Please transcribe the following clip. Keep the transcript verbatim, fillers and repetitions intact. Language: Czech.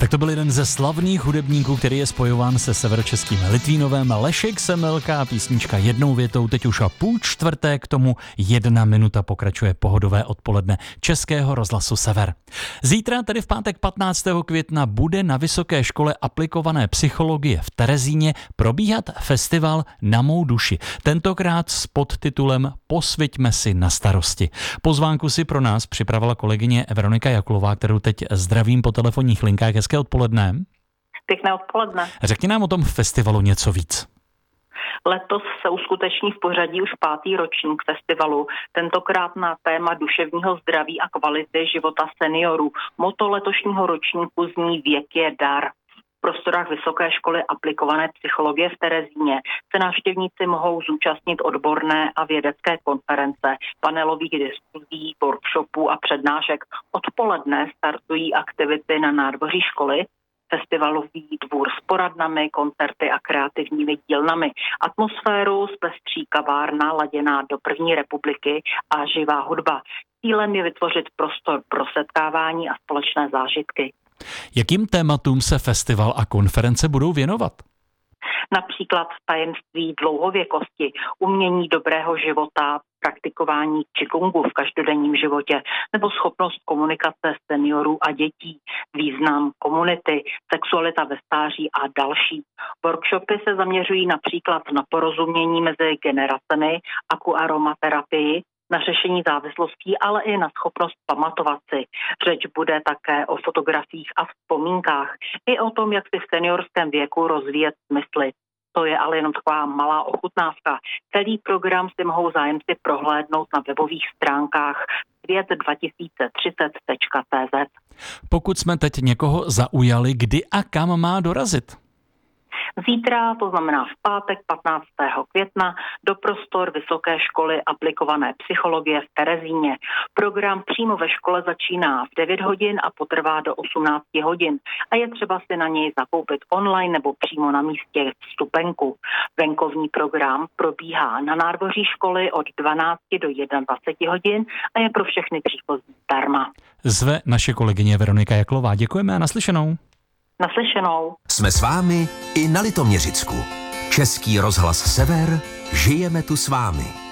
Tak to byl jeden ze slavných hudebníků, který je spojován se severočeským Litvínovem. Lešek Semmelka, písnička jednou větou, teď už a půl čtvrté, k tomu jedna minuta pokračuje pohodové odpoledne Českého rozhlasu Sever. Zítra, tedy v pátek patnáctého května, bude na Vysoké škole aplikované psychologie v Terezíně probíhat festival Na mou duši. Tentokrát s podtitulem Posvěťme si na starosti. Pozvánku si pro nás připravila kolegyně Veronika Jaklová, kterou teď zdravím po telefonních linkách. Hezké odpoledne. Pěkné odpoledne. Řekni nám o tom festivalu něco víc. Letos se uskuteční v pořadí už pátý ročník festivalu, tentokrát na téma duševního zdraví a kvality života seniorů. Motto letošního ročníku zní Věk je dar. V prostorách Vysoké školy aplikované psychologie v Terezíně se návštěvníci mohou zúčastnit odborné a vědecké konference, panelových diskuzí, workshopů a přednášek. Odpoledne startují aktivity na nádvoří školy, festivalový dvůr s poradnami, koncerty a kreativními dílnami. Atmosféru zpestří kavárna laděná do první republiky a živá hudba. Cílem je vytvořit prostor pro setkávání a společné zážitky. Jakým tématům se festival a konference budou věnovat? Například tajemství dlouhověkosti, umění dobrého života, praktikování qigongu v každodenním životě nebo schopnost komunikace seniorů a dětí, význam komunity, sexualita ve stáří a další. Workshopy se zaměřují například na porozumění mezi generacemi, akuaromaterapii, na řešení závislostí, ale i na schopnost pamatovat si. Řeč bude také o fotografiích a vzpomínkách, i o tom, jak si v seniorském věku rozvíjet smysly. To je ale jenom taková malá ochutnávka. Celý program si mohou zájemci prohlédnout na webových stránkách svět dva tisíce třicet tečka cé zet. Pokud jsme teď někoho zaujali, kdy a kam má dorazit? Zítra, to znamená v pátek patnáctého května, do prostor Vysoké školy aplikované psychologie v Terezíně. Program přímo ve škole začíná v devět hodin a potrvá do osmnáct hodin a je třeba si na něj zakoupit online nebo přímo na místě vstupenku. Venkovní program probíhá na nádvoří školy od dvanácti do dvaceti jedné hodin a je pro všechny příchozí zdarma. Zve naše kolegyně Veronika Jaklová. Děkujeme a naslyšenou. Naslyšenou. Jsme s vámi i na Litoměřicku. Český rozhlas Sever, žijeme tu s vámi.